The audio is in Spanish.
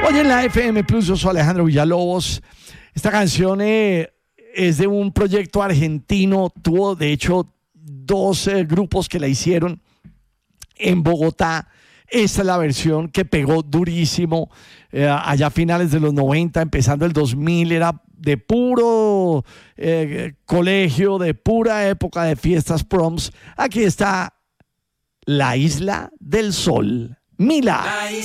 Hoy en la FM Plus, yo soy Alejandro Villalobos. Esta canción es de un proyecto argentino. Tuvo, de hecho, dos grupos que la hicieron en Bogotá. Esta es la versión que pegó durísimo allá a finales de los 90, empezando el 2000. Era de puro colegio, de pura época de fiestas, proms. Aquí está La Isla del Sol. Mila.